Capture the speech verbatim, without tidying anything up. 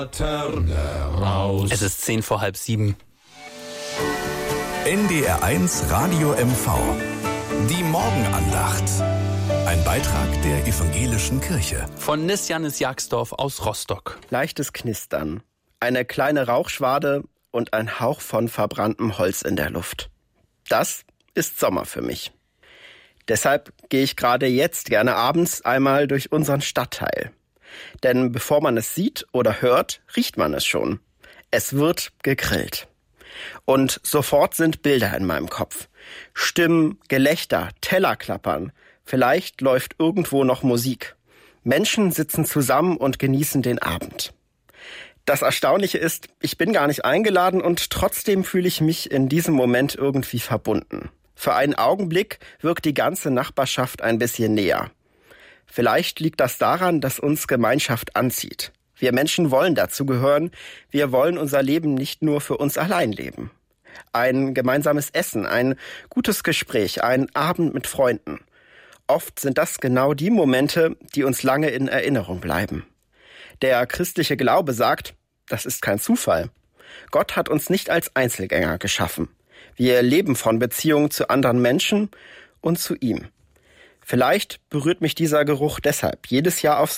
Es ist zehn vor halb sieben. N D R eins Radio M V. Die Morgenandacht. Ein Beitrag der evangelischen Kirche. Von Nisjanis Jagsdorf aus Rostock. Leichtes Knistern, eine kleine Rauchschwade und ein Hauch von verbranntem Holz in der Luft. Das ist Sommer für mich. Deshalb gehe ich gerade jetzt gerne abends einmal durch unseren Stadtteil. Denn bevor man es sieht oder hört, riecht man es schon. Es wird gegrillt. Und sofort sind Bilder in meinem Kopf. Stimmen, Gelächter, Teller klappern. Vielleicht läuft irgendwo noch Musik. Menschen sitzen zusammen und genießen den Abend. Das Erstaunliche ist, ich bin gar nicht eingeladen und trotzdem fühle ich mich in diesem Moment irgendwie verbunden. Für einen Augenblick wirkt die ganze Nachbarschaft ein bisschen näher. Vielleicht liegt das daran, dass uns Gemeinschaft anzieht. Wir Menschen wollen dazugehören. Wir wollen unser Leben nicht nur für uns allein leben. Ein gemeinsames Essen, ein gutes Gespräch, ein Abend mit Freunden. Oft sind das genau die Momente, die uns lange in Erinnerung bleiben. Der christliche Glaube sagt, das ist kein Zufall. Gott hat uns nicht als Einzelgänger geschaffen. Wir leben von Beziehungen zu anderen Menschen und zu ihm. Vielleicht berührt mich dieser Geruch deshalb jedes Jahr aufs